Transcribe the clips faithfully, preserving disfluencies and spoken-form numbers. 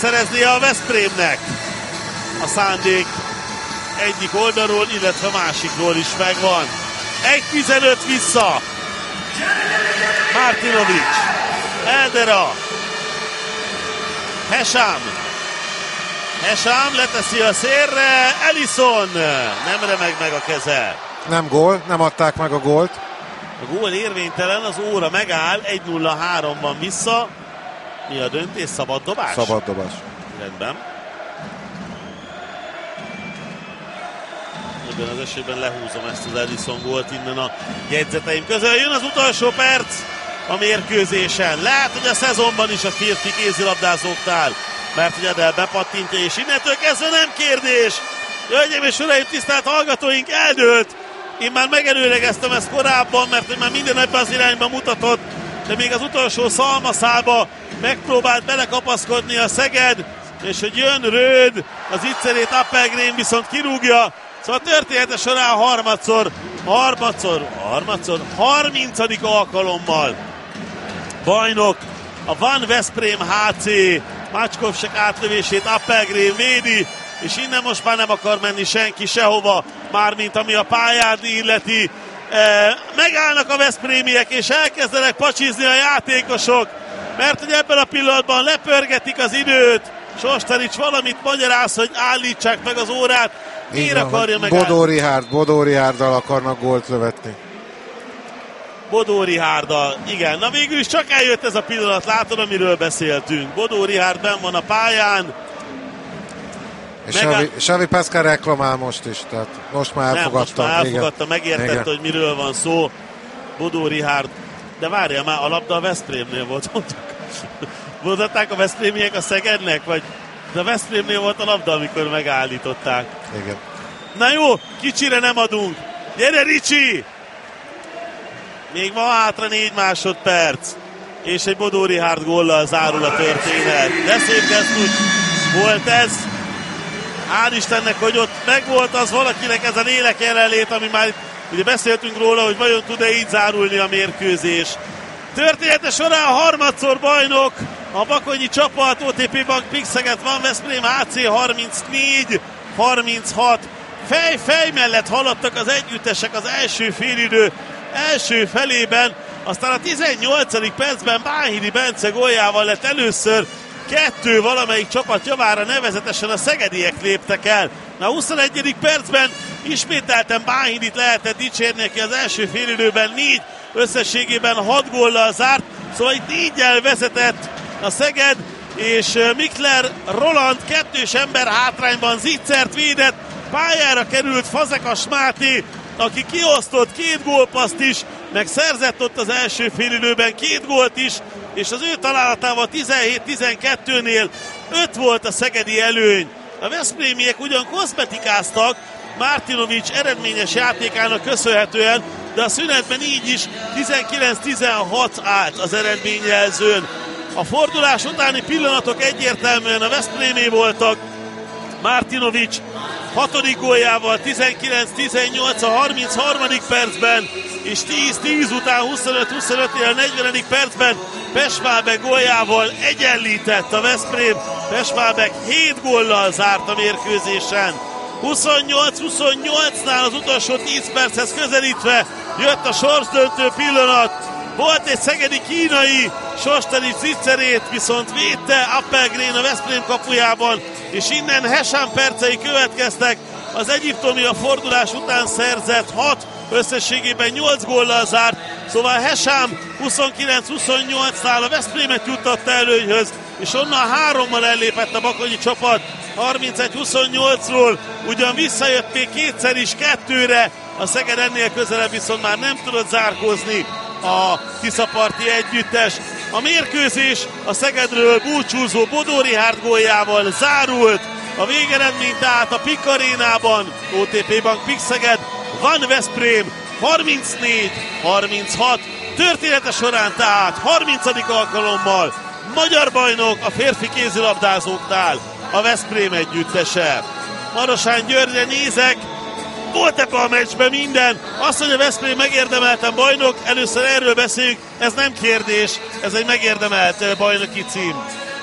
szereznie a Veszprémnek. A szándék egyik oldalról, illetve másikról is megvan. egy tizenöt vissza. Martinovic, Eldera, Hesam. Hesam leteszi a szélre, Ellison. Nem remeg meg a keze. Nem gól, nem adták meg a gólt. A gól érvénytelen, az óra megáll, egy nulla három van vissza. Mi a döntés? Szabad dobás? Szabad dobás. Rendben. Ebben az esetben lehúzom ezt az Ellison gólt innen a jegyzeteim közül. Jön az utolsó perc a mérkőzésen. Lehet, hogy a szezonban is a férfi kézilabdázóknál, mert hogy Edel bepattintja, és innentől kezdve nem kérdés. Hölgyeim és uraim, tisztelt hallgatóink, eldőlt. Én már megelőlegeztem ezt korábban, mert hogy már minden ebben az irányba mutatott, de még az utolsó szalmaszába megpróbált belekapaszkodni a Szeged, és hogy jön Röd, az Itzerét Appelgren viszont kirúgja. Szóval története során harmadszor, harmadszor, harmadszor, harmincadik alkalommal bajnok a Van Veszprém há cé. Macskovsek átlövését Appelgren védi, és innen most már nem akar menni senki sehova, mármint ami a pályát illeti. E, megállnak a veszprémiek, és elkezdenek pacsizni a játékosok, mert hogy ebben a pillanatban lepörgetik az időt. Sostarics valamit magyaráz, hogy állítsák meg az órát. Miért akarja megállni? Bodó Rihárd, Bodó Rihárddal akarnak gólt lövetni. Bodó Rihárddal, igen. Na végül is csak eljött ez a pillanat, látod, amiről beszéltünk. Bodó Rihárd benn van a pályán. És Xavi, Xavi Pascal reklamál most is, tehát most már elfogadta. Nem, most már elfogadta, megértette, igen, hogy miről van szó. Bodó Rihárd. De várjál már, a labda a Veszprémnél volt. Mondhatták a veszprémiek a Szegednek, vagy de a Veszprémnél volt a labda, amikor megállították. Igen. Na jó, kicsire nem adunk. Gyere, Ricsi! Még van hátra négy másodperc. És egy Bodó Rihárd góllal zárul a történet. De szép gesztus volt ez. Hál' Istennek, hogy ott megvolt az valakinek ez a lélek jelenlét, ami már ugye beszéltünk róla, hogy vajon tud-e így zárulni a mérkőzés. Története során harmadszor bajnok a bakonyi csapat, o té pé Bank Pixeget Van Veszprém há cé harmincnégy harminchat. Fej-fej mellett haladtak az együttesek az első félidő első felében, aztán a tizennyolcadik percben Bánhidi Bence góljával lett először kettő valamelyik csapat javára, nevezetesen a szegediek léptek el. A huszonegyedik percben ismételten Bánhidit lehetett dicsérni, aki az első félidőben négy, összességében hat góllal zárt, szóval itt négyel vezetett a Szeged, és Mikler Roland kettős ember hátrányban Zitzert védett, pályára került Fazekas Máté, aki kiosztott két gólpaszt is, meg szerzett ott az első félidőben két gólt is, és az ő találatával tizenhét tizenkettőnél öt volt a szegedi előny. A veszprémiek ugyan kozmetikáztak Martinovic eredményes játékának köszönhetően, de a szünetben így is tizenkilenc tizenhat állt az eredményjelzőn. A fordulás utáni pillanatok egyértelműen a Veszprémé voltak. Martinovic hatodik góljával tizenkilenc tizennyolc a harmincharmadik percben, és tíz tíz után huszonöt huszonötnél a negyvenedik percben Pechwalbeck góljával egyenlített a Veszprém. Pechwalbeck hét góllal zárt a mérkőzésen. huszonnyolc huszonnyolcnál az utolsó tíz perchez közelítve jött a sorsdöntő pillanat. Volt egy szegedi kínai, Sostarics Zitzerét viszont védte Appelgren a Veszprém kapujában, és innen Hesam percei következtek. Az egyiptomi a fordulás után szerzett hat, összességében nyolc góllal zárt, szóval Hesam huszonkilenc huszonnyolcnál a Veszprémet juttatta előnyhöz, és onnan hárommal ellépett a bakonyi csapat harmincegy huszonnyolcról, ugyan visszajött még kétszer is kettőre, a Szeged ennél közelebb viszont már nem tudott zárkózni a tiszaparti együttes. A mérkőzés a Szegedről búcsúzó Bodó Rihárd góljával zárult, a végeredmény tehát a Pik Arénában o té pé Bank Pixeged Van Veszprém harmincnégy harminchat. Története során tehát harmincadik alkalommal magyar bajnok a férfi kézilabdázóknál a Veszprém együttese. Marosán Györgyre nézek, volt ebbe a meccsben minden. Azt, hogy a Veszprém megérdemelten bajnok, először erről beszéljünk, ez nem kérdés, ez egy megérdemelt bajnoki cím.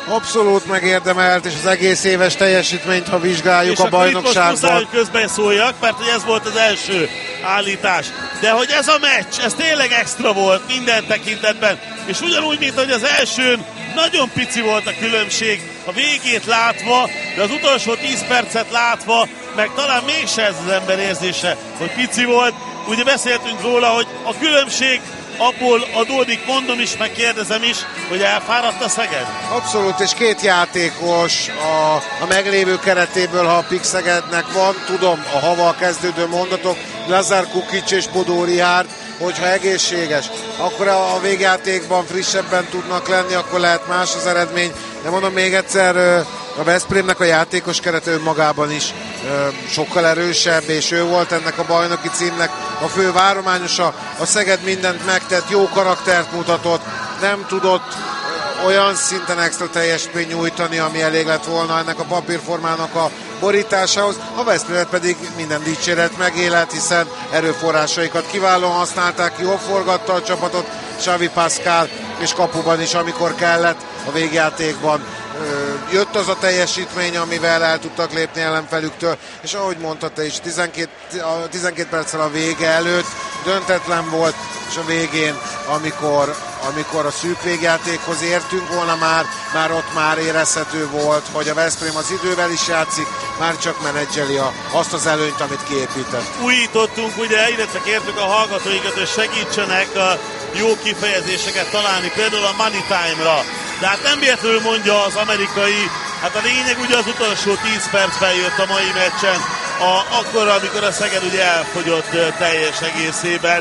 Abszolút megérdemelt, és az egész éves teljesítményt, ha vizsgáljuk és a bajnokságban. És akkor itt közben szóljak, mert hogy ez volt az első állítás. De hogy ez a meccs, ez tényleg extra volt minden tekintetben. És ugyanúgy, mint hogy az elsőn nagyon pici volt a különbség a végét látva, de az utolsó tíz percet látva, meg talán mégse ez az ember érzése, hogy pici volt. Ugye beszéltünk róla, hogy a különbség abból adódik, mondom is, meg kérdezem is, hogy elfáradt a Szeged? Abszolút, és két játékos a, a meglévő keretéből, ha a Pik Szegednek van, tudom, a haval kezdődő mondatok, Lazar Kukic és Bodó Richárd, hogyha egészséges, akkor a végjátékban frissebben tudnak lenni, akkor lehet más az eredmény, de mondom még egyszer, a Veszprémnek a játékos kerete önmagában is sokkal erősebb, és ő volt ennek a bajnoki címnek a fő várományosa. A Szeged mindent megtett, jó karaktert mutatott, nem tudott olyan szinten extra teljesítményt nyújtani, ami elég lett volna ennek a papírformának a borításához. A Veszprémet pedig minden dicséret megélet, hiszen erőforrásaikat kiválóan használták, jól forgatta a csapatot, Xavi Pascal, és kapuban is, amikor kellett a végjátékban jött az a teljesítmény, amivel el tudtak lépni ellenfelüktől, és ahogy mondtad te is, tizenkét, tizenkét perccel a vége előtt döntetlen volt, és a végén, amikor, amikor a szűk végjátékhoz értünk volna már, már ott már érezhető volt, hogy a Veszprém az idővel is játszik, már csak menedzseli a, azt az előnyt, amit kiépített. Újítottunk, ugye, illetve kértük a hallgatóikat, hogy segítsenek a jó kifejezéseket találni, például a money time-ra. De hát nem véletlenül mondja az amerikai, hát a lényeg ugye az utolsó tíz percben jött a mai meccsen, a, akkor, amikor a Szeged ugye elfogyott teljes egészében,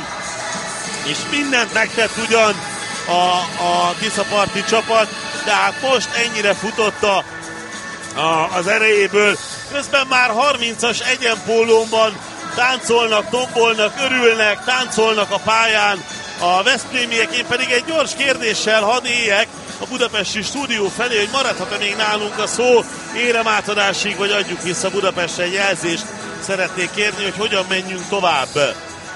és mindent megtett ugyan a, a Tiszaparti csapat, de hát most ennyire futotta a, az erejéből. Közben már harmincas egyenpólómban táncolnak, tombolnak, örülnek, táncolnak a pályán. A veszprémiek, én pedig egy gyors kérdéssel hadd éljek a budapesti stúdió felé, hogy maradhat-e még nálunk a szó éremátadásig, vagy adjuk vissza Budapestre egy jelzést. Szeretnék kérni, hogy hogyan menjünk tovább.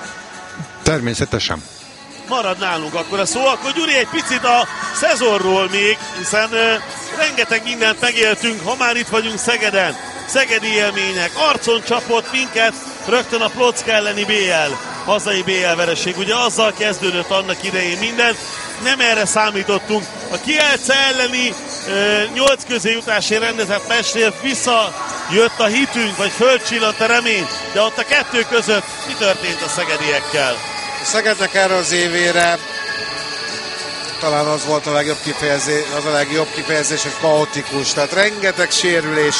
Természetesen. Marad nálunk akkor a szó. Akkor Gyuri, egy picit a szezonról még, hiszen uh, rengeteg mindent megéltünk, ha már itt vagyunk Szegeden. Szegedi élmények, arcon csapott minket rögtön a Plocka elleni bé el, hazai bé el vereség. Ugye azzal kezdődött annak idején minden, nem erre számítottunk. A Kielce elleni nyolc közé jutásért rendezett meccsnél visszajött a hitünk, vagy fölcsillant a remény, de ott a kettő között mi történt a szegediekkel? A Szegednek erre az évére talán az volt a legjobb kifejezés, az a legjobb kifejezés, hogy kaotikus, tehát rengeteg sérülés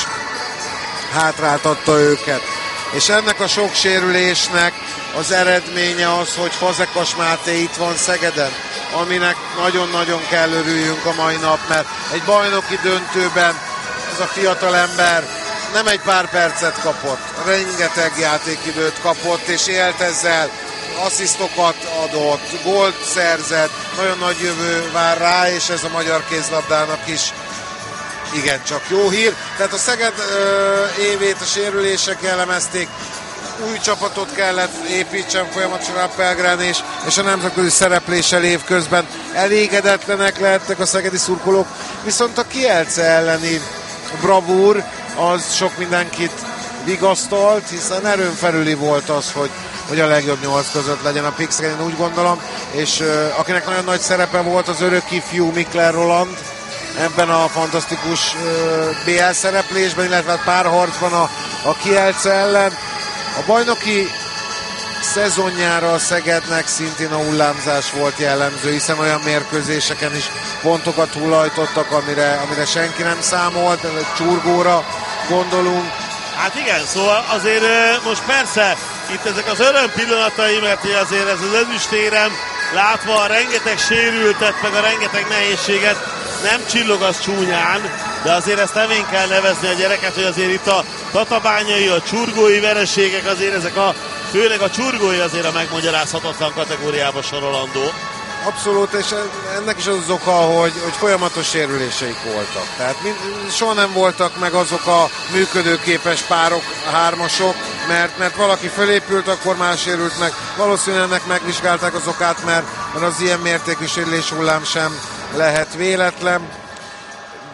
hátráltatta őket. És ennek a sok sérülésnek az eredménye az, hogy Fazekas Máté itt van Szegeden, aminek nagyon-nagyon kell örüljünk a mai nap, mert egy bajnoki döntőben ez a fiatal ember nem egy pár percet kapott, rengeteg játékidőt kapott, és élt ezzel, asszisztokat adott, gólt szerzett, nagyon nagy jövő vár rá, és ez a magyar kézlabdának is igencsak jó hír. Tehát a Szeged ö, évét a sérülések jellemezték, új csapatot kellett építsen folyamatosan a Pelgrán, és, és a nemzetközi szerepléssel évközben elégedetlenek lehettek a szegedi szurkolók, viszont a Kielce elleni bravúr az sok mindenkit vigasztalt, hiszen erőn felüli volt az, hogy, hogy a legjobb nyolc között legyen a Pik Szeged, én úgy gondolom, és uh, akinek nagyon nagy szerepe volt az örök ifjú Mikler Roland ebben a fantasztikus uh, bé el szereplésben, illetve párharcban a, a Kielce ellen. A bajnoki szezonjára a Szegednek szintén a hullámzás volt jellemző, hiszen olyan mérkőzéseken is pontokat hullajtottak, amire, amire senki nem számolt, egy csurgóra gondolunk. Hát igen, szóval azért most persze itt ezek az öröm pillanatai, mert azért ez az ezüstérem látva a rengeteg sérültet, meg a rengeteg nehézséget nem csillog az csúnyán, de azért ezt nevén kell nevezni a gyereket, hogy azért itt a tatabányai, a csurgói vereségek, azért ezek a, főleg a csurgói azért a megmagyarázhatatlan kategóriába sorolandó. Abszolút, és ennek is az az oka, hogy, hogy folyamatos sérüléseik voltak. Tehát mind, soha nem voltak meg azok a működőképes párok, hármasok, mert, mert valaki fölépült, akkor már sérült meg. Valószínűleg ennek megvizsgálták az okát, mert, mert az ilyen mértékű sérülés hullám sem lehet véletlen.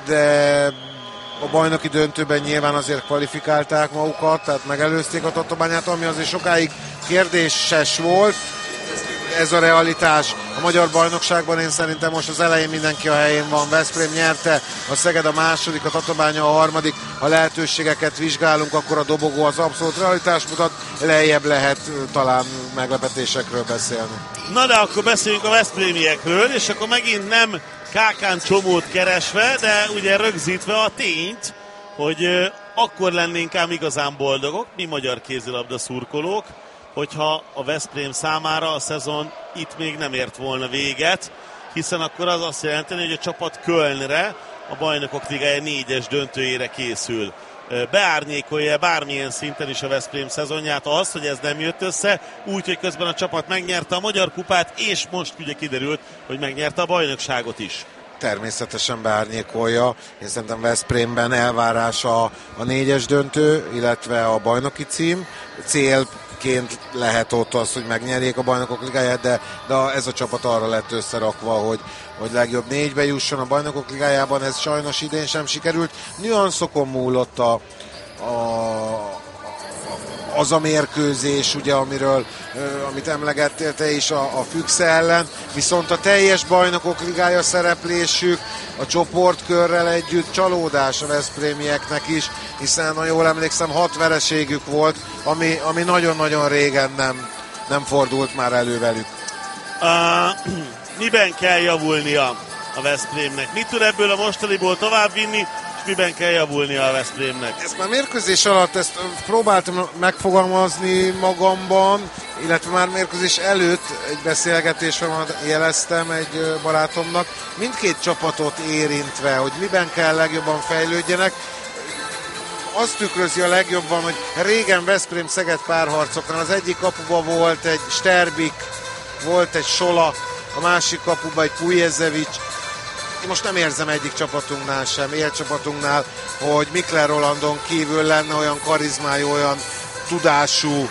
de a bajnoki döntőben nyilván azért kvalifikálták magukat, tehát megelőzték a Tatabányát, ami azért sokáig kérdéses volt. Ez a realitás. A magyar bajnokságban én szerintem most az elején mindenki a helyén van. Veszprém nyerte, a Szeged a második, a Tatabánya a harmadik. Ha lehetőségeket vizsgálunk, akkor a dobogó az abszolút realitás mutat. Lejjebb lehet talán meglepetésekről beszélni. Na de akkor beszéljünk a veszprémiekről, és akkor megint nem Kákán csomót keresve, de ugye rögzítve a tényt, hogy akkor lennénk ám igazán boldogok, mi magyar kézilabda szurkolók, hogyha a Veszprém számára a szezon itt még nem ért volna véget, hiszen akkor az azt jelenteni, hogy a csapat Kölnre, a Bajnokok Ligája négyes döntőjére készül. Beárnyékolja bármilyen szinten is a Veszprém szezonját az, hogy ez nem jött össze, úgyhogy közben a csapat megnyerte a Magyar Kupát, és most ugye kiderült, hogy megnyerte a bajnokságot is. Természetesen beárnyékolja. Én szerintem Veszprémben elvárás a, a négyes döntő, illetve a bajnoki cím. Célként lehet ott az, hogy megnyerjék a Bajnokok Ligáját, de, de ez a csapat arra lett összerakva, hogy, hogy legjobb négybe jusson a Bajnokok Ligájában. Ez sajnos idén sem sikerült. Nüanszokon múlott a, a az a mérkőzés, ugye, amiről, amit emlegettél te is a, a Füchse ellen, viszont a teljes Bajnokok Ligája szereplésük a csoportkörrel együtt csalódás a veszprémieknek is, hiszen, ha jól emlékszem, hat vereségük volt, ami, ami nagyon-nagyon régen nem, nem fordult már elő velük. Uh, miben kell javulnia a Veszprémnek? Mit tud ebből a mostaniból továbbvinni, miben kell javulnia a Veszprémnek? Ezt már mérkőzés alatt ezt próbáltam megfogalmazni magamban, illetve már mérkőzés előtt egy beszélgetésben jeleztem egy barátomnak, mindkét csapatot érintve, hogy miben kell legjobban fejlődjenek. Azt tükrözi a legjobban, hogy régen Veszprém-Szeged párharcoknál az egyik kapuban volt egy Sterbik, volt egy Sola, a másik kapuban egy Pujezevics. Én most nem érzem egyik csapatunknál sem, élcsapatunknál, hogy Mikler Rolandon kívül lenne olyan karizmájú, olyan tudású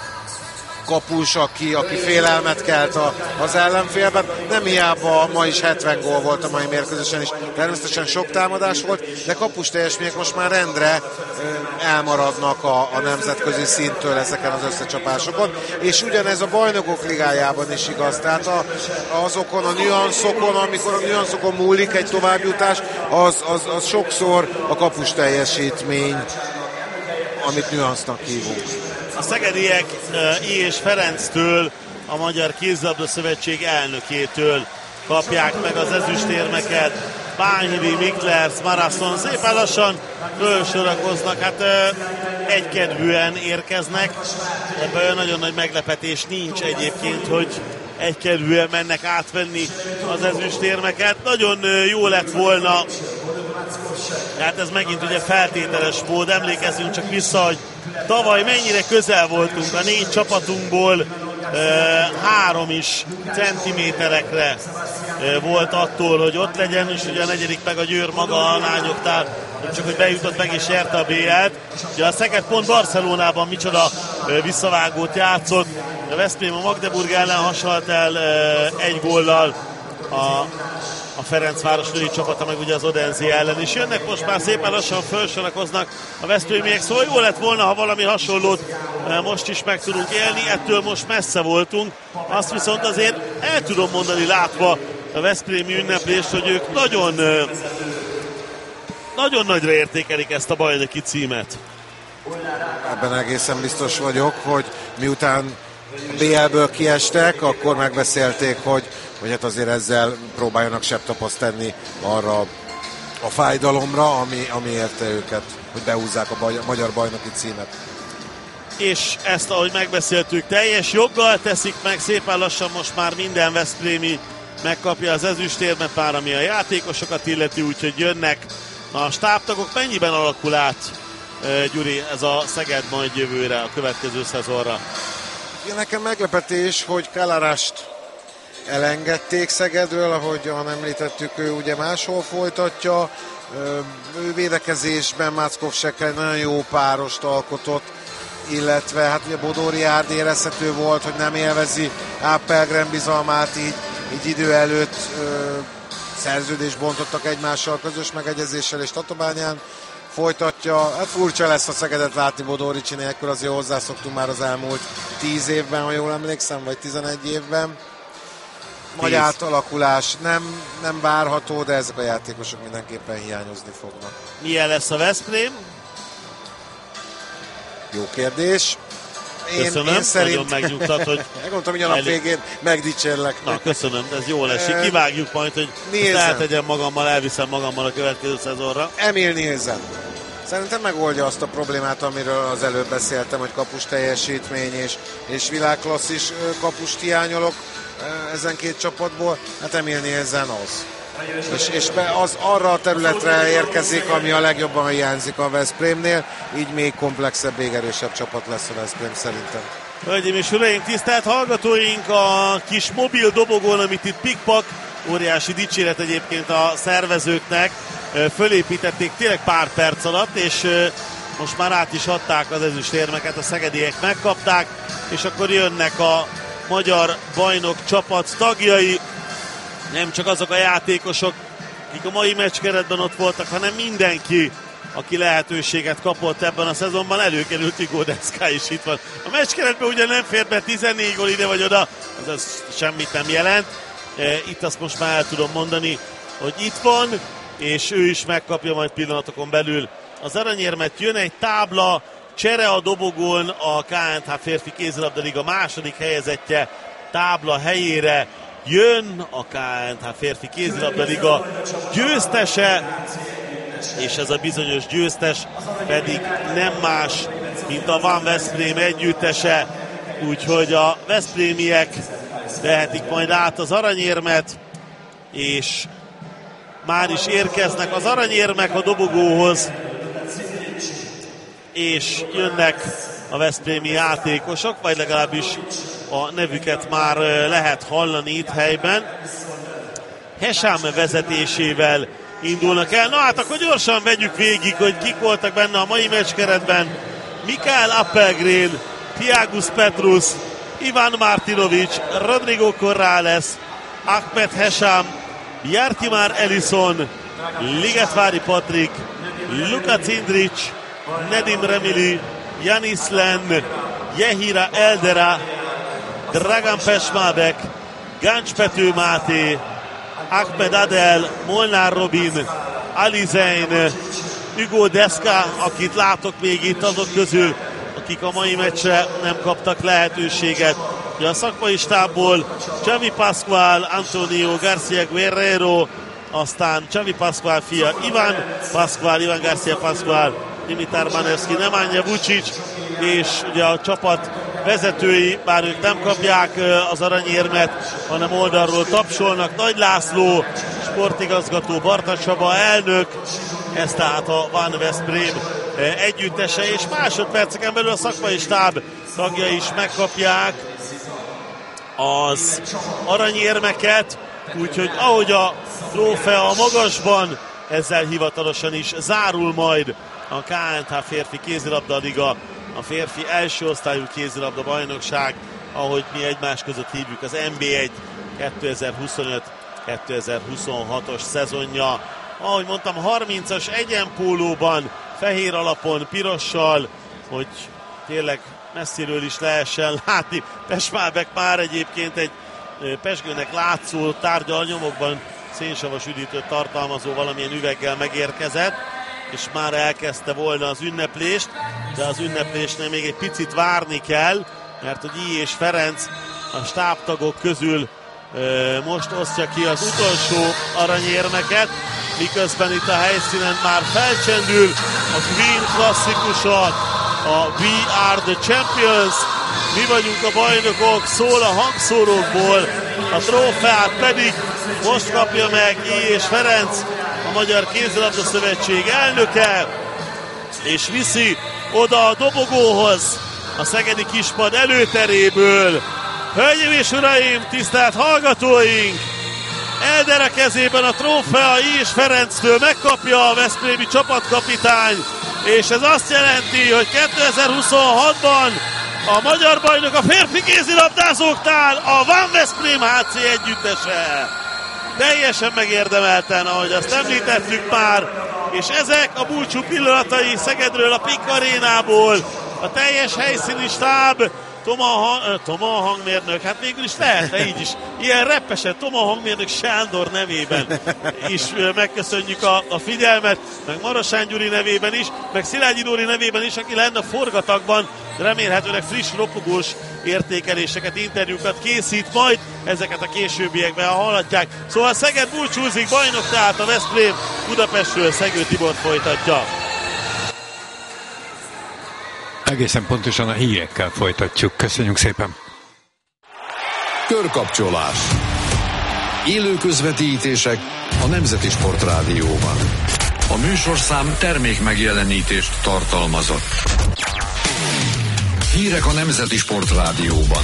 kapus, aki, aki félelmet kelt a, az ellenfélben. Nem hiába ma is hetven gól volt a mai mérkőzésen is. Természetesen sok támadás volt, de kapus teljesmények most már rendre elmaradnak a, a nemzetközi szinttől ezeken az összecsapásokon. És ugyanez a Bajnokok Ligájában is igaz. Tehát a, azokon a nüanszokon, amikor a nüanszokon múlik egy továbbjutás, az, az, az sokszor a kapus teljesítmény, amit nüansznak hívunk. A szegediek I. és Ferenctől, a Magyar Kézilabda Szövetség elnökétől kapják meg az ezüstérmeket. Bányhidi, Mikler, Marathon szépen lassan fölsorakoznak, hát egykedvűen érkeznek. Ebben olyan nagyon nagy meglepetés nincs egyébként, hogy egykedvűen mennek átvenni az ezüstérmeket. Nagyon jó lett volna, hát ez megint ugye feltételes mód, emlékezzünk csak vissza, hogy tavaly mennyire közel voltunk a négy csapatunkból, e, három is centiméterekre e, volt attól, hogy ott legyen, és ugye a negyedik meg a Győr maga a lányoknál, csak hogy bejutott meg és nyerte a bé el-t. Ugye a Szeged pont Barcelonában micsoda e, visszavágót játszott, a Veszprém a Magdeburg ellen hasonlott el e, egy góllal, a a Ferencváros női csapata, meg ugye az Odense ellen is jönnek, most már szépen lassan felsorakoznak a veszprémiek, szóval jó lett volna, ha valami hasonlót most is meg tudunk élni, ettől most messze voltunk, azt viszont azért el tudom mondani, látva a veszprémi ünneplést, hogy ők nagyon nagyon nagyra értékelik ezt a bajnoki címet. Ebben egészen biztos vagyok, hogy miután a bé el-ből kiestek, akkor megbeszélték, hogy hogy hát azért ezzel próbáljanak sebtapaszt tenni arra a fájdalomra, ami, ami érte őket, hogy behúzzák a, baj, a magyar bajnoki címet. És ezt, ahogy megbeszéltük, teljes joggal teszik meg, szépen lassan most már minden veszprémi megkapja az ezüstérmet, pár ami a játékosokat illeti, úgyhogy jönnek a stábtagok. Mennyiben alakul át, Gyuri, ez a Szeged majd jövőre, a következő szezonra? Nekem meglepetés, hogy Kalarást elengedték Szegedről, ahogyan említettük, ő ugye máshol folytatja. Ő védekezésben Máckovsekkel egy nagyon jó párost alkotott, illetve hát ugye Bodóri Árd érezhető volt, hogy nem élvezi Ápelgren bizalmát, így, így idő előtt szerződést bontottak egymással, közös megegyezéssel, és Tatabányán folytatja. Hát furcsa lesz a Szegedet látni Bodó-Ricsi nélkül, azért hozzászoktunk már az elmúlt tíz évben, ha jól emlékszem, vagy tizenegy évben. Nagy tíz. Átalakulás nem, nem várható, de ezek a játékosok mindenképpen hiányozni fognak. Milyen lesz a Veszprém? Jó kérdés. Én, köszönöm, én szerint... nagyon megnyugtat, hogy... Megmondtam, hogy a nap végén megdicsérlek. Na, köszönöm, ez jól esik. Kivágjuk majd, hogy ezt eltegyem magammal, elviszem magammal a következő szezonra. Emil Nielsen. Szerintem megoldja azt a problémát, amiről az előbb beszéltem, hogy kapus teljesítmény és, és világklasszis kapust hiányolok ezen két csapatból. Hát Emil Nielsen az. És, és az arra a területre érkezik, ami a legjobban hiányzik a Veszprémnél, így még komplexebb, még erősebb csapat lesz a Veszprém szerintem. Hölgyeim és uraim, tisztelt hallgatóink, a kis mobil dobogón, amit itt pikpak, óriási dicséret egyébként a szervezőknek, fölépítették tényleg pár perc alatt, és most már át is adták az ezüstérmeket, a szegediek megkapták, és akkor jönnek a magyar bajnok csapat tagjai, nem csak azok a játékosok, akik a mai meccskeretben ott voltak, hanem mindenki, aki lehetőséget kapott ebben a szezonban. Előkerült Igor Deszka is itt van. A meccskeretben ugye nem fér be tizennégy gól ide vagy oda, ez, ez semmit nem jelent. Itt azt most már el tudom mondani, hogy itt van, és ő is megkapja majd pillanatokon belül az aranyérmet. Jön egy tábla, csere a dobogón, a ká en há férfi kézilabdaliga második helyezettje tábla helyére jön, a ká en há férfi kézilabdaliga győztese, és ez a bizonyos győztes pedig nem más, mint a Van Veszprém együttese, úgyhogy a veszprémiek vehetik majd át az aranyérmet, és már is érkeznek az aranyérmek a dobogóhoz, és jönnek a veszprémi játékosok, vagy legalábbis a nevüket már lehet hallani itt helyben. Hesám vezetésével indulnak el. Na hát akkor gyorsan vegyük végig, hogy kik voltak benne a mai meccskeretben. Mikael Appelgren, Tiagus Petrus, Ivan Martinovic, Rodrigo Corrales, Ahmed Hesám, Jartimár Ellison, Ligetvári Patrik, Luka Cindric, Nedim Remili, Janis Len, Jehira Eldera, Dragan Pesmabek, Gáncs Pető Máté, Ahmed Adel, Molnár Robin, Ali Zein, Hugo Deszka, akit látok még itt azok közül, akik a mai meccsre nem kaptak lehetőséget. A szakmai stábból Xavi Pascual, Antonio García Guerrero, aztán Xavi Pascual fia Ivan Pascual, Ivan García Pascual, Dimitar Manevski, Nemanja Vucic, és ugye a csapat vezetői, bár ők nem kapják az aranyérmet, hanem oldalról tapsolnak. Nagy László, sportigazgató, Barta Csaba elnök, ez tehát a Van Veszprém együttese, és másodperceken belül a szakmai stáb tagja is megkapják az aranyérmeket, úgyhogy ahogy a trófea magasban, ezzel hivatalosan is zárul majd a ká en há férfi kézilabda liga, a férfi első osztályú kézilabda bajnokság, ahogy mi egymás között hívjuk, az en bé egy kétezer-huszonöt kétezer-huszonhatos szezonja. Ahogy mondtam, harmincas egyenpólóban, fehér alapon, pirossal, hogy tényleg messziről is lehessen látni. Pesmabek már egyébként egy pezsgőnek látszó tárgyalnyomokban szénsavas üdítőt tartalmazó valamilyen üveggel megérkezett, és már elkezdte volna az ünneplést, de az ünneplésnél még egy picit várni kell, mert hogy I. és Ferenc a stábtagok közül ö, most osztja ki az utolsó aranyérmeket, miközben itt a helyszínen már felcsendül a Queen klasszikusa, a We Are The Champions, mi vagyunk a bajnokok, szól a hangszórókból, a trófeát pedig most kapja meg I. és Ferenc, a Magyar Kézilabda Szövetség elnöke, és viszi oda a dobogóhoz a szegedi kispad előteréből. Hölgyeim és uraim, tisztelt hallgatóink! Eldera kezében a trófea I. és Ferenctől megkapja a veszprémi csapatkapitány, és ez azt jelenti, hogy kétezer-huszonhatban a magyar bajnok a férfi kézilabdázóknál a Van Veszprém há cé együttese. teljesen megérdemelten, ahogy azt említettük már, és ezek a búcsú pillanatai Szegedről, a Pink Arénából, a teljes helyszíni stáb, Toma, Toma hangmérnök, hát végül is lehetne így is. Ilyen reppesen Toma hangmérnök Sándor nevében is megköszönjük a, a figyelmet, meg Marosán Gyuri nevében is, meg Szilágyi Dóri nevében is, aki lenne forgatagban, remélhetőleg friss, ropogós értékeléseket, interjúkat készít majd, ezeket a későbbiekben hallhatják. Szóval Szeged búcsúzik, bajnok tehát a Veszprém, Budapestről Szegő Tibor folytatja. Egészen pontosan a hírekkel folytatjuk. Köszönjük szépen! Körkapcsolás. Élő közvetítések a Nemzeti Sport Rádióban. A műsorszám termék megjelenítést tartalmazott. Hírek a Nemzeti Sport Rádióban.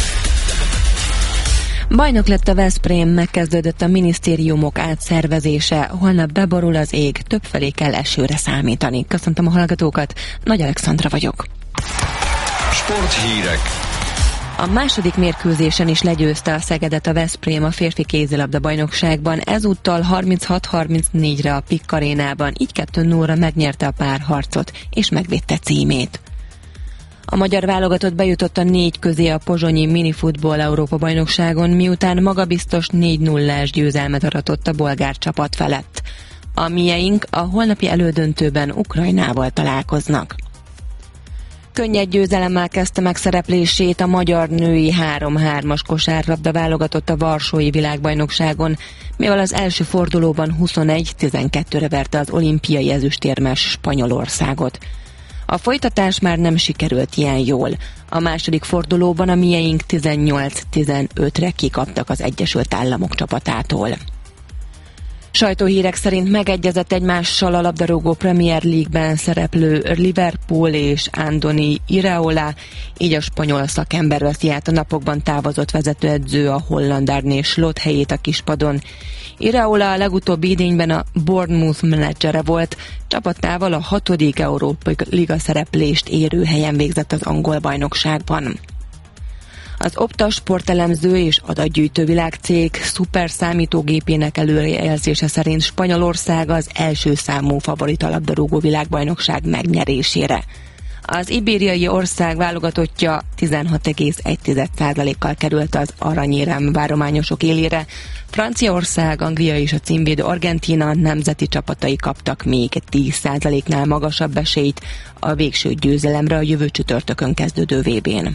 Bajnok lett a Veszprém, megkezdődött a minisztériumok átszervezése, holnap beborul az ég, többfelé kell esőre számítani. Köszöntöm a hallgatókat, Nagy Alexandra vagyok. Sporthírek. A második mérkőzésen is legyőzte a Szegedet a Veszprém a férfi kézilabda bajnokságban, ezúttal harminchat harmincnégyre a Pink Arénában, így kettő nullra megnyerte a párharcot és megvédte címét. A magyar válogatott bejutott a négy közé a pozsonyi minifutball Európa-bajnokságon, miután magabiztos négy nullás győzelmet aratott a bolgár csapat felett. A mieink a holnapi elődöntőben Ukrajnával találkoznak. Könnyed győzelemmel kezdte meg szereplését a magyar női három hármas kosárlabda válogatott a Varsói világbajnokságon, mivel az első fordulóban huszonegy tizenkettőre verte az olimpiai ezüstérmes Spanyolországot. A folytatás már nem sikerült ilyen jól. A második fordulóban a mieink tizennyolc tizenötre kikaptak az Egyesült Államok csapatától. Sajtóhírek szerint megegyezett egymással a labdarúgó Premier League-ben szereplő Liverpool és Andoni Iraola, így a spanyol szakember veszi át a napokban távozott vezetőedző a holland Arne Slot helyét a kispadon. Iraola a legutóbbi idényben a Bournemouth menedzsere volt, csapatával a hatodik Európai Liga szereplést érő helyen végzett az angol bajnokságban. Az Opta sportelemző és adatgyűjtő világcég szuper számítógépének előrejelzése szerint Spanyolország az első számú favorit a labdarúgó világbajnokság megnyerésére. Az ibériai ország válogatottja tizenhat egész egy százalékkal került az aranyérem várományosok élére. Franciaország, Anglia és a címvédő Argentína nemzeti csapatai kaptak még tíz százaléknál magasabb esélyt a végső győzelemre a jövő csütörtökön kezdődő vé bén.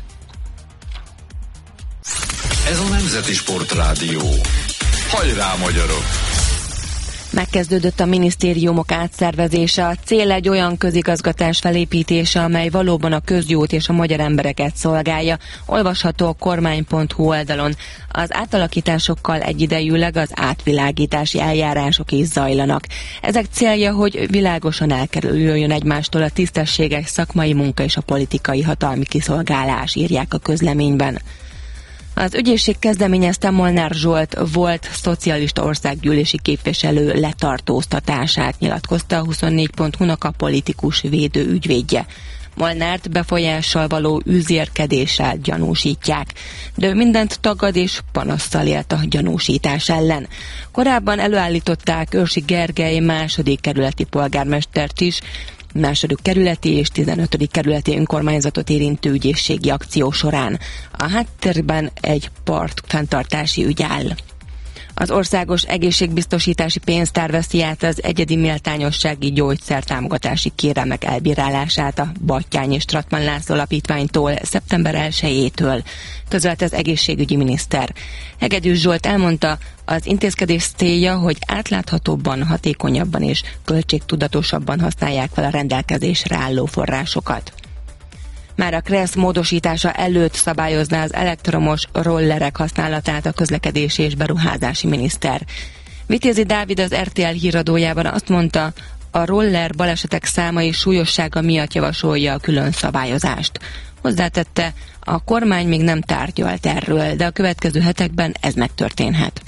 Ez a Nemzeti Sport Rádió. Hajrá, magyarok! Megkezdődött a minisztériumok átszervezése. A cél egy olyan közigazgatás felépítése, amely valóban a közjót és a magyar embereket szolgálja. Olvasható a kormány pont hu oldalon. Az átalakításokkal egyidejűleg az átvilágítási eljárások is zajlanak. Ezek célja, hogy világosan elkerüljön egymástól a tisztességes szakmai munka és a politikai hatalmi kiszolgálás, írják a közleményben. Az ügyészség kezdeményezte Molnár Zsolt volt szocialista országgyűlési képviselő letartóztatását, nyilatkozta a huszonnégy pont hu-nak a politikus védő ügyvédje. Molnárt befolyással való üzérkedéssel gyanúsítják, de ő mindent tagad és panasszal élt a gyanúsítás ellen. Korábban előállították Őrsi Gergely második kerületi polgármestert is, második kerületi és tizenötödik kerületi önkormányzatot érintő ügyészségi akció során. A háttérben egy partfenntartási ügy áll. Az Országos Egészségbiztosítási Pénztár veszi át az egyedi méltányossági gyógyszertámogatási kérelmek elbírálását a Batthyány és Stratman László Alapítványtól szeptember elsejétől, közölte az egészségügyi miniszter. Hegedűs Zsolt elmondta, az intézkedés célja, hogy átláthatóbban, hatékonyabban és költségtudatosabban használják fel a rendelkezésre álló forrásokat. Már a KRESZ módosítása előtt szabályozná az elektromos rollerek használatát a közlekedési és beruházási miniszter. Vitézi Dávid az er té el híradójában azt mondta, a roller balesetek száma és súlyossága miatt javasolja a külön szabályozást. Hozzátette, a kormány még nem tárgyalt erről, de a következő hetekben ez megtörténhet.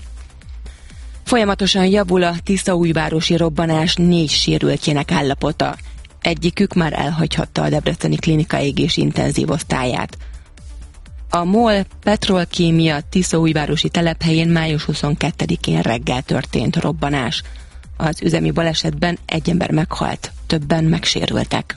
Folyamatosan javul a tiszaújvárosi robbanás négy sérültjének állapota. Egyikük már elhagyhatta a debreceni klinika égés intenzív osztályát. A MOL Petrolkémia Tiszaújvárosi telephelyén május huszonkettedikén reggel történt robbanás. Az üzemi balesetben egy ember meghalt, többen megsérültek.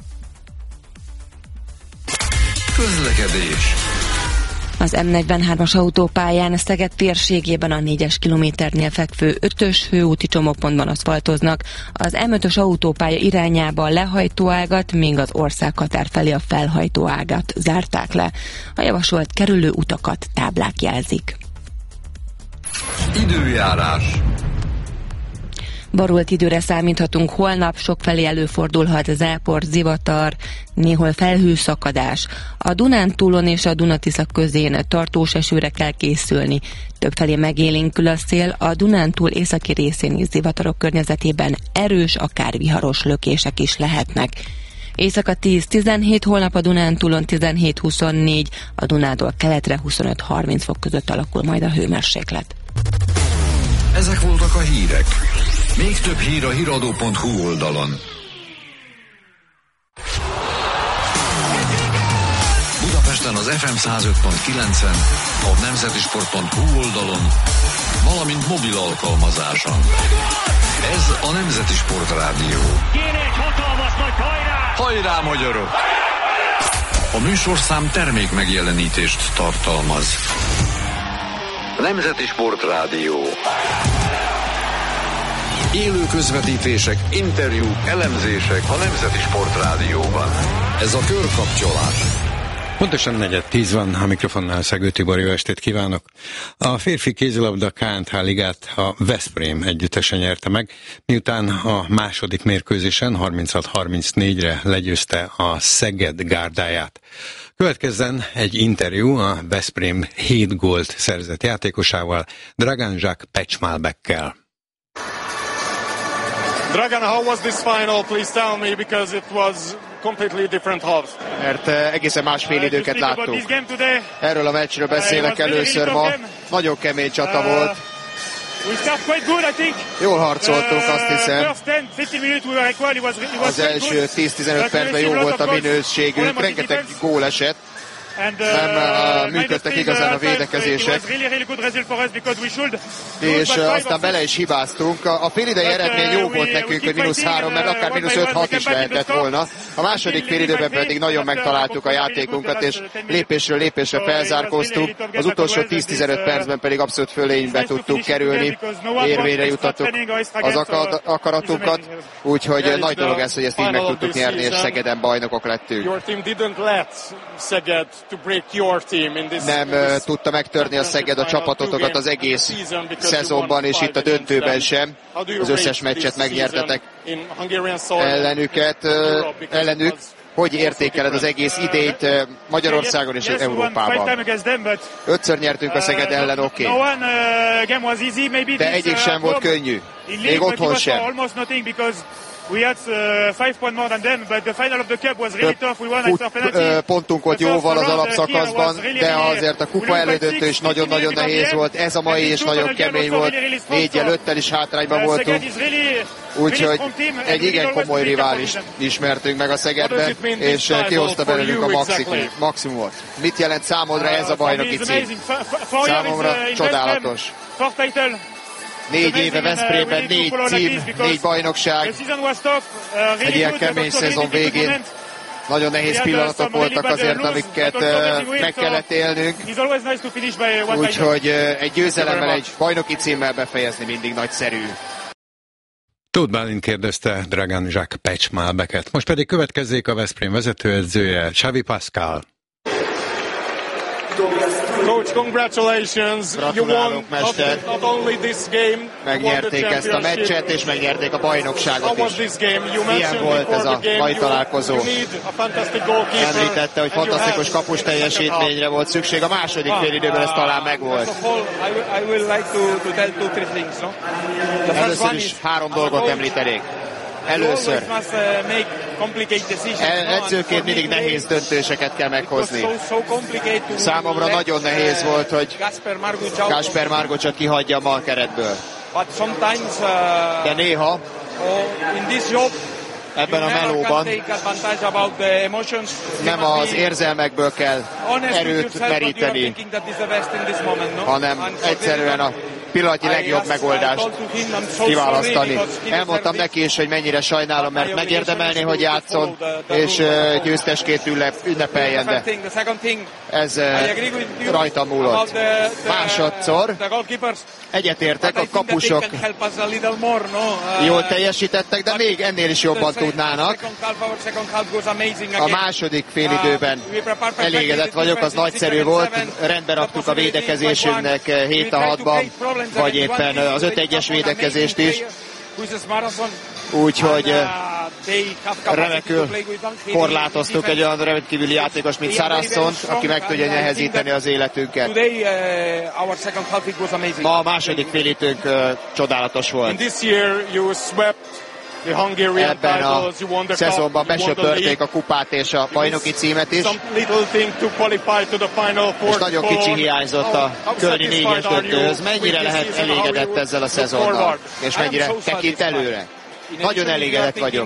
Közlekedés. Az M negyvenhármas autópályán Szeged térségében a négyes kilométernél fekvő ötös főúti csomópontban aszfaltoznak. Az M ötös autópálya irányába a lehajtóágat, míg az országhatár felé a felhajtóágat zárták le. A javasolt kerülő utakat táblák jelzik. Időjárás. Borult időre számíthatunk holnap, sokfelé előfordulhat zápor, zivatar, néhol felhőszakadás. A Dunántúlon és a Duna-Tisza közén tartós esőre kell készülni. Többfelé megélénkül a szél, a Dunántúl északi részén is zivatarok környezetében erős, akár viharos lökések is lehetnek. Éjszaka tíz-tizenhét, holnap a Dunántúlon tizenhét-huszonnégy, a Dunától keletre huszonöt-harminc fok között alakul majd a hőmérséklet. Ezek voltak a hírek. Még több hír a híradó pont hu oldalon. Budapesten az ef em száz öt pont kilencen, a nemzeti sport pont hu oldalon, valamint mobil alkalmazáson. Ez a Nemzeti Sport Rádió. Kéne egy hatalmas nagy hajrá! Hajrá, magyarok! A műsorszám termék megjelenítést tartalmaz. Nemzeti Sport Rádió. Élő közvetítések, interjúk, elemzések a Nemzeti Sport Rádióban. Ez a körkapcsolás. Pontosan negyed tíz van, a mikrofonnál Szegő Tibor, jó estét kívánok. A férfi kézilabda ká en há ligát a Veszprém együttesen nyerte meg, miután a második mérkőzésen harminchat harmincnégyre legyőzte a Szeged gárdáját. Következzen egy interjú a Veszprém hét gólt szerzett játékosával, Dragan Zsák Pecsmálbekkel. Dragan, how was this final? Please tell me, because it was completely different halves. Mert uh, egészen más félidőket uh, láttunk. Erről a meccsről beszélek uh, először ma. Nagyon kemény csata uh, volt. Jól harcoltunk, azt hiszem. Az első tíz-tizenöt percben jó volt a minőségünk. Rengeteg gól esett. Nem uh, működtek igazán a védekezések, és uh, aztán bele is hibáztunk. A, a félidei eredmény jó volt nekünk, hogy mínusz három, mert akár mínusz öt-hat is lehetett volna. A második félidőben pedig nagyon megtaláltuk a játékunkat, és lépésről lépésre felzárkóztunk. Az utolsó tíz-tizenöt percben pedig abszolút fölénybe tudtuk kerülni, érvényre jutottuk az akad, akaratunkat, úgyhogy nagy dolog ez, hogy ezt így meg tudtuk nyerni, és Szegeden bajnokok lettünk. Nem uh, tudta megtörni a Szeged a csapatotokat az egész szezonban, és itt a döntőben sem. Az összes meccset megnyertetek ellenüket, uh, ellenük. Hogy értékeled az egész idényt uh, Magyarországon és Európában? Ötször nyertünk a Szeged ellen, oké. Okay. De egyik sem volt könnyű. Még otthon sem. Több pontunk volt jóval az alapszakaszban, de azért a kupa elődöntő is nagyon-nagyon nehéz volt. Ez a mai is nagyon kemény volt. Négyel, öttel is hátrányban voltunk. Úgyhogy egy igen komoly riválist ismertünk meg a Szegedben, és kihozta belőlünk a maximumot. Mit jelent számodra ez a bajnoki cím? Számomra csodálatos. Négy éve Veszprémben, négy cím, négy bajnokság, egy ilyen kemény szezon végén. Nagyon nehéz pillanatok voltak azért, amiket uh, meg kellett élnünk. Úgyhogy uh, egy győzelemmel, egy bajnoki címmel befejezni mindig nagyszerű. Tóth Bálint kérdezte Dragan Zsák Pecsmálbeket. Most pedig következzék a Veszprém vezetőedzője, Xavi Pascal. Coach, congratulations. You won not only this game. Megnyerték ezt a meccset, és megnyerték a bajnokságot is. Milyen volt ez a mai találkozó? Említette, hogy fantasztikus kapus teljesítményre volt szükség. A második félidőben ez talán megvolt. Először is három dolgot említenék. Először, edzőként mindig nehéz döntéseket kell meghozni. Számomra nagyon nehéz volt, hogy Gáspár Margocsot kihagyja a keretből. De néha ebben a melóban nem az érzelmekből kell erőt meríteni, hanem egyszerűen a pillanatnyi legjobb megoldást kiválasztani. Elmondtam neki is, hogy mennyire sajnálom, mert megérdemelné, hogy játszon, és győztesként ünnepeljen, de ez rajta múlott. Másodszor egyetértek, a kapusok jól teljesítettek, de még ennél is jobban tudnának. A második félidőben elégedett vagyok, az nagyszerű volt, rendben raktuk a védekezésünknek hét a hatban, vagy éppen az öt egyes védekezést is. Úgyhogy remekül korlátoztuk egy olyan rendkívüli játékos, mint Saracont, aki meg tudja nehezíteni az életünket. Ma a második félidőnk csodálatos volt. Ebben a szezonban besöpörték a kupát és a bajnoki címet is, és nagyon kicsi hiányzott a kölni négyes döntőhöz. Mennyire lehet elégedett ezzel a szezonnal, és mennyire tekint előre? Nagyon elégedett vagyok.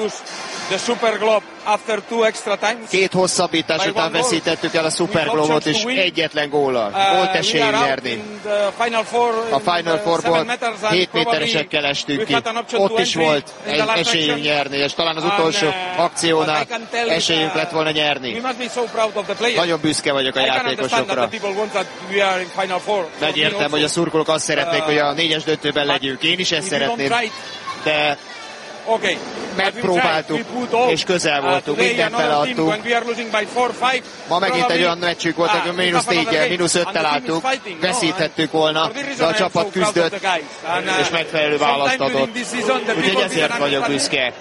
Két hosszabbítás után veszítettük el a Super Globe-ot, és egyetlen góllal. Volt esélyünk nyerni. A Final Fourból hét méteresekkel estünk ki. Ott is volt egy esélyünk nyerni, és talán az utolsó akciónál esélyünk lett volna nyerni. Nagyon büszke vagyok a játékosokra. Megértem, hogy a szurkolók azt szeretnék, hogy a négyes döntőben legyünk. Én is ezt szeretném. De megpróbáltuk, és közel voltunk, mindent beleadtunk. Ma megint egy olyan meccsünk volt, hogy mínusz négyel, mínusz öttel álltunk, veszíthettük volna, de a csapat küzdött, és megfelelő választ adott. Úgyhogy ezért vagyok büszke.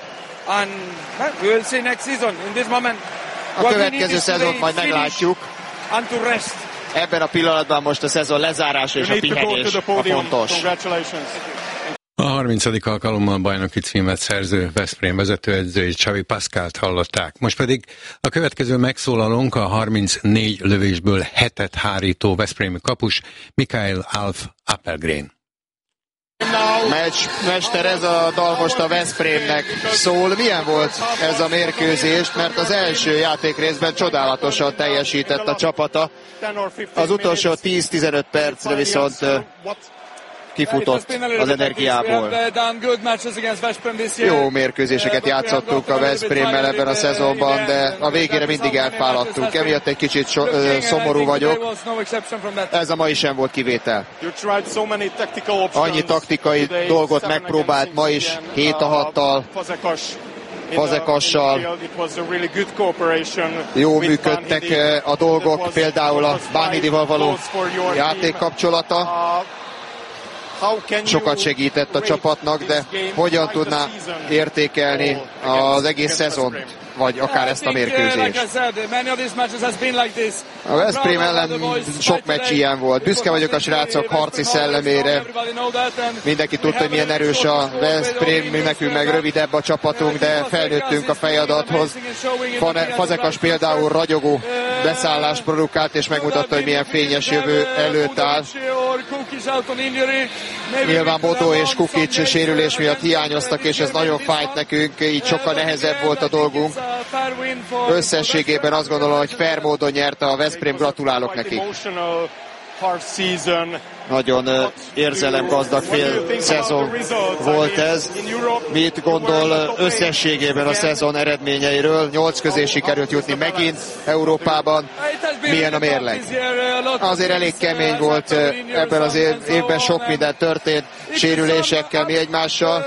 A következő szezont majd meglátjuk. Ebben a pillanatban most a szezon lezárása és a pihenés a fontos. A harmincadik alkalommal bajnoki címet szerző Veszprém vezetőedzői Xavi Pascalt hallották. Most pedig a következő megszólalónk a harmincnégy lövésből hetet hárító veszprémi kapus Mikael Alf Appelgren. Meccsmester, ez a dal most a Veszprémnek szól. Milyen volt ez a mérkőzés? Mert az első játékrészben csodálatosan teljesített a csapata. Az utolsó tíz-tizenöt percre viszont kifutott az energiából. Jó mérkőzéseket játszottunk a Veszprémmel ebben a szezonban, de a végére mindig elfáradtunk. Emiatt egy kicsit so, ö, szomorú vagyok. Ez a mai sem volt kivétel. Annyi taktikai dolgot megpróbált ma is, hét a hattal, Fazekassal. Jó működtek a dolgok, például a Bánidival való játékkapcsolata. Sokat segített a csapatnak, de hogyan tudná értékelni az egész szezont, vagy akár ezt a mérkőzést? A Veszprém ellen sok meccs ilyen volt. Büszke vagyok a srácok harci szellemére. Mindenki tudta, hogy milyen erős a Veszprém, mi nekünk meg rövidebb a csapatunk, de felnőttünk a fejadathoz. Fazekas például ragyogó beszállást produkált, és megmutatta, hogy milyen fényes jövő előtt áll. Nyilván Bodó és Kukic sérülés miatt hiányoztak, és ez nagyon fájt nekünk, így sokkal nehezebb volt a dolgunk. Összességében azt gondolom, hogy fair módon nyerte a Veszprém, gratulálok neki. Nagyon érzelemgazdag fél szezon volt ez. Mit gondol összességében a szezon eredményeiről? Nyolc közé sikerült jutni megint Európában. Milyen a mérleg? Azért elég kemény volt ebben az évben, sok minden történt, sérülésekkel, mi egymással.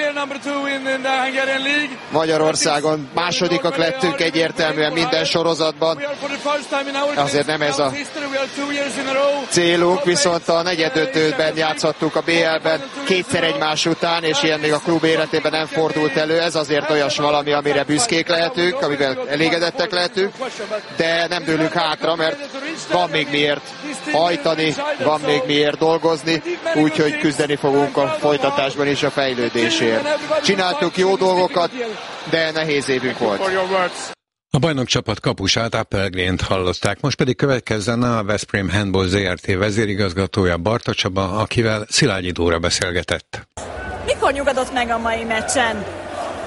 Magyarországon másodikak lettünk egyértelműen minden sorozatban. Azért nem ez a célunk, viszont a negyedöntőben játszottuk a bé el-ben kétszer egymás után, és ilyen még a klub életében nem fordult elő. Ez azért olyas valami, amire büszkék lehetünk, amivel elégedettek lehetünk, de nem dőlünk hátra, mert van még miért hajtani, van még miért dolgozni, úgyhogy küzdeni fogunk a folytatásban is a fejlődésért. Csináltuk jó dolgokat, de nehéz évünk volt. A bajnokcsapat kapusát, Appelgrent hallották, most pedig következzen a Veszprém Handball zé er té vezérigazgatója, Barta Csaba, akivel Szilágyi Dóra beszélgetett. Mikor nyugodott meg a mai meccsen?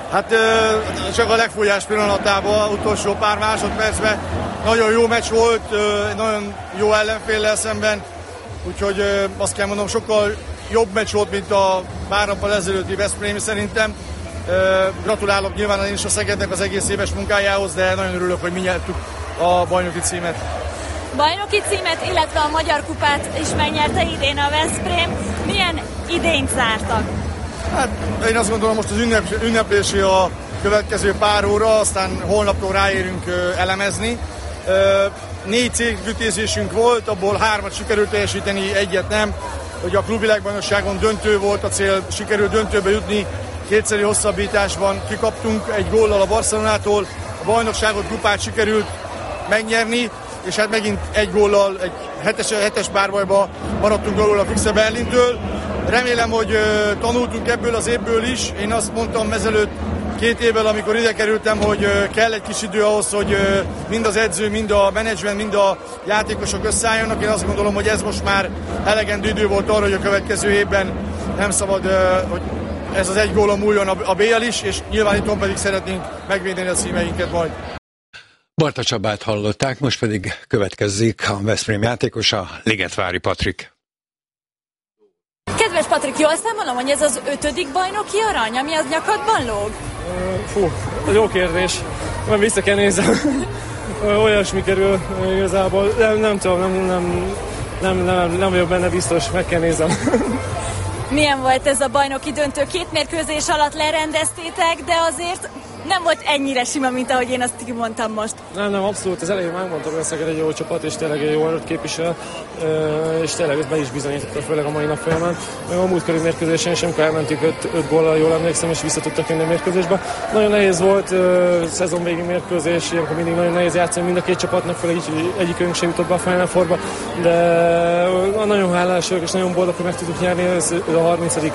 Hát csak a legfújás pillanatában, utolsó pár másodpercben nagyon jó meccs volt, nagyon jó ellenféllel szemben, úgyhogy azt kell mondom, sokkal jobb meccs volt, mint a pár nappal ezelőtti Veszprém szerintem. Gratulálok nyilván én is a Szegednek az egész éves munkájához, de nagyon örülök, hogy mi nyertük a bajnoki címet. Bajnoki címet, illetve a Magyar Kupát is megnyerte idén a Veszprém. Milyen idényt zártak? Hát én azt gondolom, most az ünnep, ünneplési a következő pár óra, aztán holnaptól ráérünk elemezni. Négy célkütézésünk volt, abból hármat sikerült teljesíteni, egyet nem. Ugye a klubvilágbajnokságon döntő volt a cél, sikerült döntőbe jutni, kétszeri hosszabbításban kikaptunk egy góllal a Barcelonától, a bajnokságot, kupát sikerült megnyerni, és hát megint egy góllal, egy hetes, hetes párbajba maradtunk alul a Füchse Berlintől. Remélem, hogy uh, tanultunk ebből az évből is. Én azt mondtam ezelőtt két évvel, amikor ide kerültem, hogy uh, kell egy kis idő ahhoz, hogy uh, mind az edző, mind a menedzsment, mind a játékosok összeálljanak. Én azt gondolom, hogy ez most már elegendő idő volt arra, hogy a következő évben nem szabad, uh, hogy ez az egy gólon múljon a, a bé el is, és nyilván itthon pedig szeretnénk megvédeni a címeinket majd. Barta Csabát hallották, most pedig következzék a Veszprém játékosa, Ligetvári Patrik. Kedves Patrik, jól számolom, hogy ez az ötödik bajnoki arany, ami az nyakadban lóg? Fú, jó kérdés. Majd vissza kell nézem. Olyasmi kerül igazából. Nem, nem tudom, nem, nem, nem, nem, nem vagyok benne biztos, meg kell nézem. Milyen volt ez a bajnoki döntő? Két mérkőzés alatt lerendeztétek, de azért nem volt ennyire sima, mint ahogy én azt kimondtam most. Nem, nem, abszolút. Az elején megmondtam, hogy a Szeged egy jó csapat, és tényleg egy jó erőt képvisel, és tényleg ez be is bizonyította, főleg a mai nap folyamán. Meg a múltkori mérkőzésen is, amikor elmentünk öt góllal, jól emlékszem, és vissza tudtak jönni a mérkőzésbe. Nagyon nehéz volt, szezon végi mérkőzés, ilyenkor mindig nagyon nehéz játszani mind a két csapatnak, főleg így, egyikünk sem jutott be a Final Fourba, de nagyon hálás vagyok, és nagyon boldog, hogy meg tudtuk nyerni. Ez a harmincadik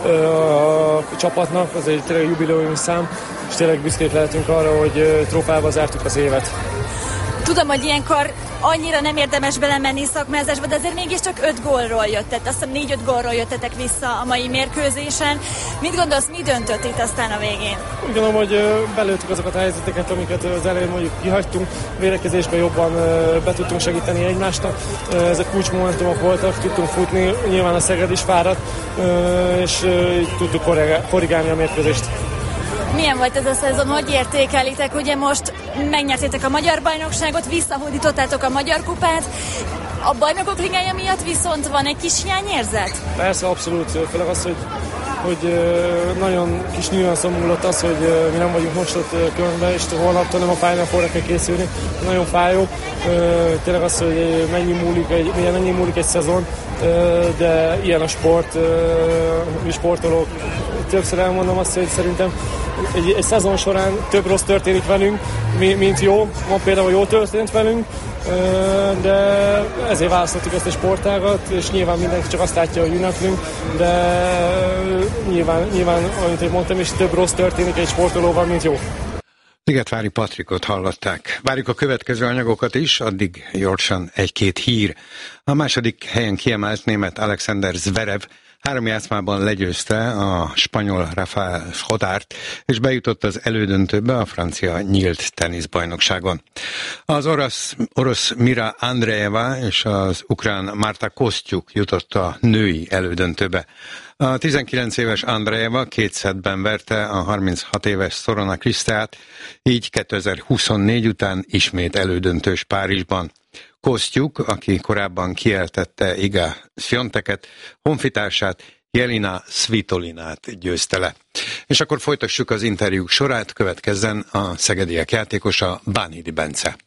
a csapatnak, az egy tényleg jubileumi szám, és tényleg büszkék lehetünk arra, hogy trófeába zártuk az évet. Tudom, hogy ilyenkor annyira nem érdemes belemenni szakmázásba, de azért mégiscsak öt gólról jöttet, azt hiszem négy-öt gólról jöttetek vissza a mai mérkőzésen. Mit gondolsz, mi döntött itt aztán a végén? Úgy gondolom, hogy belőttük azokat a helyzeteket, amiket az elején mondjuk kihagytunk, védekezésben jobban be tudtunk segíteni egymásnak. Ezek kulcsmomentumok voltak, tudtunk futni, nyilván a Szeged is fáradt, és tudtuk korrigálni a mérkőzést. Milyen volt ez a szezon, hogy értékelitek? Ugye most megnyertétek a magyar bajnokságot, visszahódítottátok a magyar kupát. A bajnokok ligája miatt viszont van egy kis hiányérzet? Persze, abszolút. Főleg az, hogy, hogy nagyon kis nüanszon múlott az, hogy mi nem vagyunk most ott különben, és holnaptól nem a Final Fourra kell készülni. Nagyon fájó. Tényleg az, hogy mennyi múlik egy, mennyi múlik egy szezon, de ilyen a sport, mi sportolók. Többször elmondom azt, hogy szerintem egy, egy szezon során több rossz történik velünk, mint jó. Ma például jó történt velünk, de ezért választottuk ezt a sportágat, és nyilván mindenki csak azt látja, hogy ünneplünk, de nyilván, nyilván amit én mondtam is, több rossz történik egy sportolóval, mint jó. Ligetvári Patrikot hallották. Várjuk a következő anyagokat is, addig gyorsan egy-két hír. A második helyen kiemelt német Alexander Zverev három játszmában legyőzte a spanyol Rafael Schodárt, és bejutott az elődöntőbe a francia nyílt teniszbajnokságon. Az orosz, orosz Mira Andreeva és az ukrán Marta Kostyuk jutott a női elődöntőbe. A tizenkilenc éves Andreeva két szettben verte a harminchat éves Sorona Krisztát, így kétezer-huszonnégy után ismét elődöntős Párizsban. Kostyuk, aki korábban kieltette Iga Swiateket, honfitársát, Jelena Svitolinát győzte le. És akkor folytassuk az interjúk sorát, következzen a szegediek játékosa, Bánhidi Bence.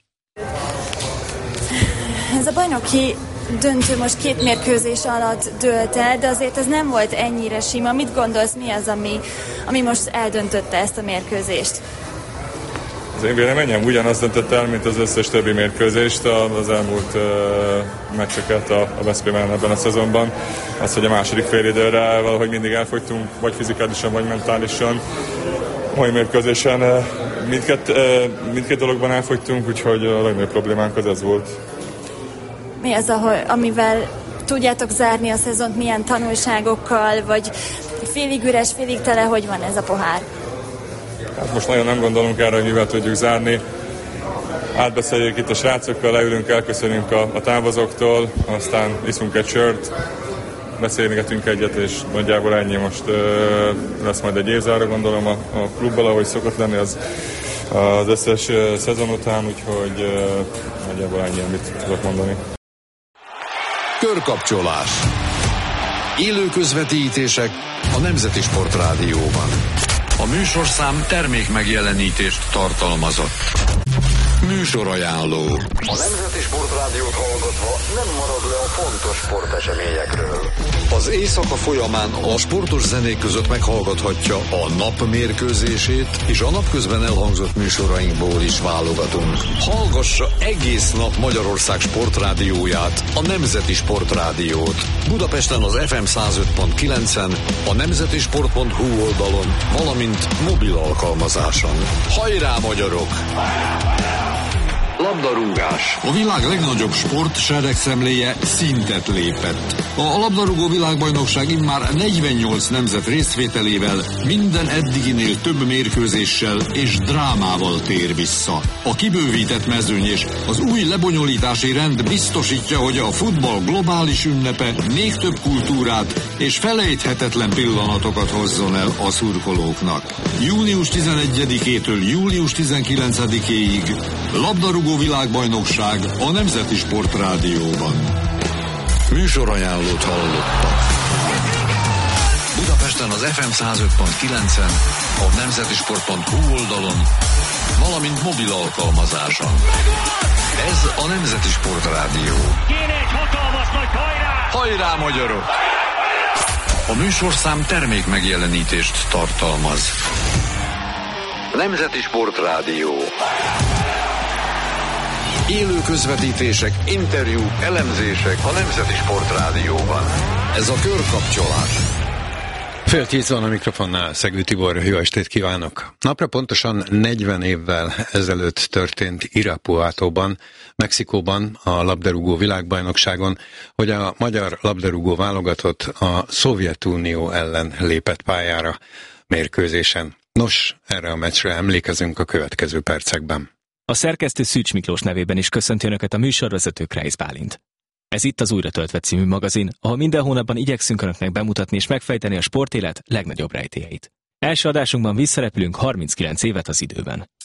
Ez a bajnoki döntő most két mérkőzés alatt dőlt el, de azért ez nem volt ennyire sima. Mit gondolsz, mi az, ami, ami most eldöntötte ezt a mérkőzést? Az én véleményem ugyanazt döntött el, mint az összes többi mérkőzést, az elmúlt uh, meccseket a, a Veszprémen ebben a szezonban. Az, hogy a második félidőre valahogy mindig elfogytunk, vagy fizikálisan, vagy mentálisan. Mai mérkőzésen uh, mindkét, uh, mindkét dologban elfogytunk, úgyhogy a legnagyobb problémánk az ez volt. Mi az, ahol, amivel tudjátok zárni a szezont, milyen tanulságokkal, vagy félig üres, félig tele, hogy van ez a pohár? Hát most nagyon nem gondolunk erre, hogy mivel tudjuk zárni. Átbeszéljük itt a srácokkal, leülünk, elköszönünk a, a távozóktól, aztán iszunk egy sört, beszélgetünk egyet, és nagyjából ennyi. Most ö, lesz majd egy évzáró, gondolom a, a klubbal, ahogy szokott lenni az, az összes ö, szezon után, úgyhogy ö, nagyjából ennyi, amit tudok mondani. Körkapcsolás. Élő közvetítések a Nemzeti Sport Rádióban. A műsorszám termék megjelenítést tartalmazott. Műsorajánló. A Nemzeti Sport Rádiót hallgatva nem marad le a fontos sporteseményekről. Az éjszaka folyamán a sportos zenék között meghallgathatja a nap mérkőzését, és a napközben elhangzott műsorainkból is válogatunk. Hallgassa egész nap Magyarország sportrádióját, a Nemzeti Sport Rádiót. Budapesten az ef em száz öt pont kilencen, a nemzetisport pont hu oldalon, valamint mobil alkalmazáson. Hajrá, magyarok! Labdarúgás. A világ legnagyobb sport seregszemléje szintet lépett. A labdarúgó világbajnokság immár negyvennyolc nemzet részvételével minden eddiginél több mérkőzéssel és drámával tér vissza. A kibővített mezőny és az új lebonyolítási rend biztosítja, hogy a futball globális ünnepe még több kultúrát és felejthetetlen pillanatokat hozzon el a szurkolóknak. június tizenegyedikétől július tizenkilencedikéig labdarúgó világbajnokság a Nemzeti Sport Rádióban. Műsorajánlót hallottak. Budapesten az ef em száz öt pont kilencen, a nemzetisport pont hu oldalon, valamint mobil alkalmazáson. Ez a Nemzeti Sport Rádió. Kéne egy hatalmas nagy hajrá! Hajrá, magyarok! A műsorszám termék megjelenítést tartalmaz. Nemzeti Sport Rádió. Élő közvetítések, interjúk, elemzések a Nemzeti Sport Rádióban. Ez a körkapcsolás. Fél tíz van a mikrofonnál, Szegő Tibor, jó estét kívánok! Napra pontosan negyven évvel ezelőtt történt Irapuatóban, Mexikóban a labdarúgó világbajnokságon, hogy a magyar labdarúgó válogatott a Szovjetunió ellen lépett pályára mérkőzésen. Nos, erre a meccsre emlékezünk a következő percekben. A szerkesztő Szűcs Miklós nevében is köszönti Önöket a műsorvezető Kreisz Bálint. Ez itt az Újra töltve című magazin, ahol minden hónapban igyekszünk Önöknek bemutatni és megfejteni a sportélet legnagyobb rejtélyeit. Első adásunkban visszarepülünk harminckilenc évet az időben.